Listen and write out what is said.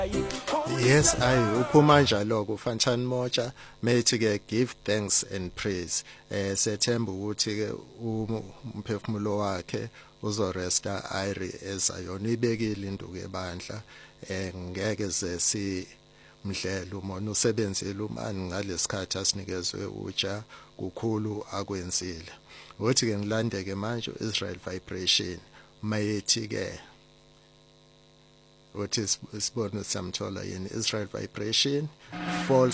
Yes, uphuma njalo ku Fantan Moja methi ke give thanks and praise. Sethemba ukuthi ke umphefumulo wakhe uzoresta ayiri ezayona ibekile induku ebandla ngeke ze mdlela umona usebenzile umani ngalesikhathi asinikezwe utsha kukhulu akwenzile. Uthi ke ngilandeke manje Israel Vibration mayethi ke what is isibonelo samthola yini Israel Vibration false